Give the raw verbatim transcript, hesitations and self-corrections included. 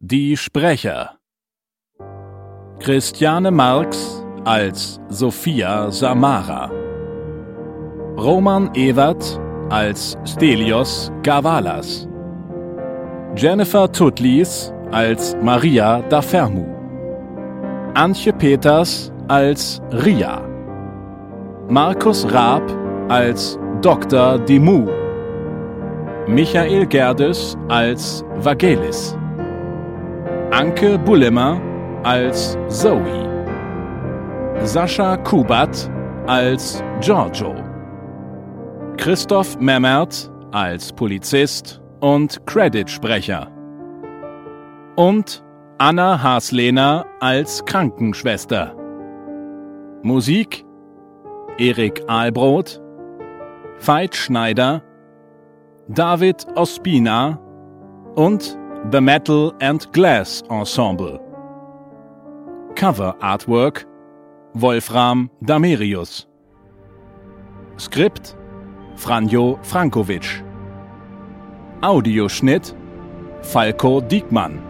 Die Sprecher: Christiane Marx als Sophia Samara, Roman Ewert als Stelios Gavalas, Jennifer Tutlis als Maria da Fermu, Antje Peters als Ria, Markus Raab als Doktor Dimou, Michael Gerdes als Vagelis, Anke Bullemer als Zoe, Sascha Kubat als Giorgio, Christoph Memmert als Polizist und Creditsprecher und Anna Haslehner als Krankenschwester. Musik: Erik Ahlbrot, Veit Schneider, David Ospina und The Metal and Glass Ensemble. Cover Artwork: Wolfram Damerius. Skript: Franjo Frankovic. Audioschnitt: Falko Diekmann.